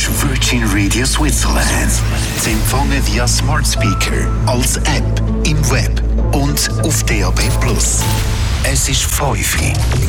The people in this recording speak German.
ist Virgin Radio Switzerland. Sie empfangen via Smart Speaker, als App, im Web und auf DAB+. Es ist 5 Uhr.